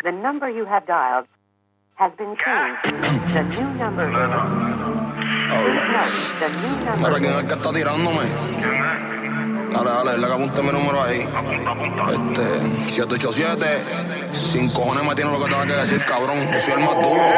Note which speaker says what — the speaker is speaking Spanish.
Speaker 1: The number you have dialed has been changed. The new number is... Please note, the new number...
Speaker 2: Mira, ¿quién es el que está tirándome? Dale, le apunte mi número ahí. 787, sin cojones me tiene lo que tenga que decir, cabrón. Yo soy el más duro.